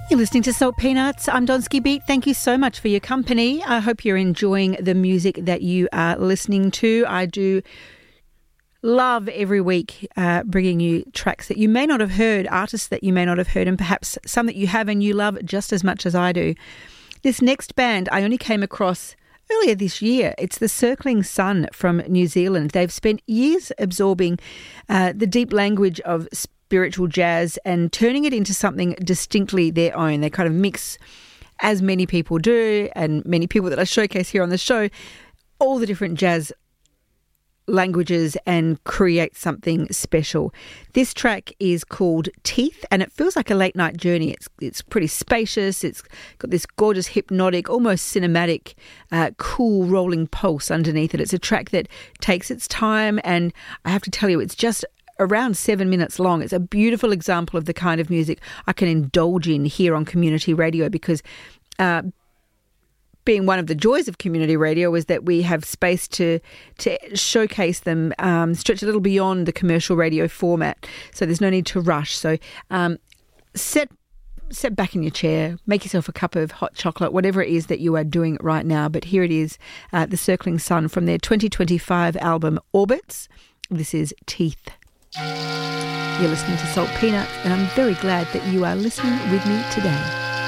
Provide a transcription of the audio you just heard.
You're listening to Salt Peanuts. I'm Donsky Beat. Thank you so much for your company. I hope you're enjoying the music that you are listening to. I do love every week bringing you tracks that you may not have heard, artists that you may not have heard, and perhaps some that you have and you love just as much as I do. This next band I only came across earlier this year. It's the Circling Sun from New Zealand. They've spent years absorbing the deep language of spiritual jazz and turning it into something distinctly their own. They kind of mix, as many people do, and many people that I showcase here on the show, all the different jazz languages and create something special. This track is called Teeth, and it feels like a late night journey. It's pretty spacious. It's got this gorgeous, hypnotic, almost cinematic, cool rolling pulse underneath it. It's a track that takes its time, and I have to tell you, it's just around 7 minutes long. It's a beautiful example of the kind of music I can indulge in here on community radio, because being one of the joys of community radio is that we have space to showcase them, stretch a little beyond the commercial radio format. So there's no need to rush. So sit back in your chair, make yourself a cup of hot chocolate, whatever it is that you are doing right now. But here it is, the Circling Sun from their 2025 album Orbits. This is Teeth. You're listening to Salt Peanuts, and I'm very glad that you are listening with me today.